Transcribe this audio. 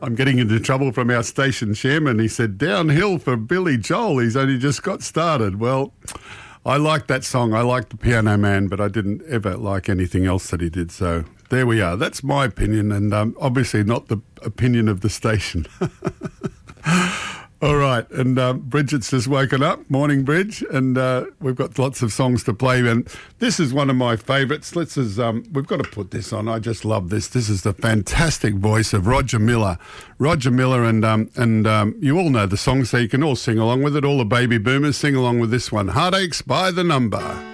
I'm getting into trouble from our station chairman. He said, downhill for Billy Joel. He's only just got started. Well, I like that song. I like The Piano Man, but I didn't ever like anything else that he did. So there we are. That's my opinion, and obviously not the opinion of the station. All right, and Bridget's just woken up. Morning, Bridge, and we've got lots of songs to play, and this is one of my favourites. We've got to put this on. I just love this. This is the fantastic voice of Roger Miller. Roger Miller, and you all know the song, so you can all sing along with it. All the baby boomers sing along with this one. Heartaches by the Number.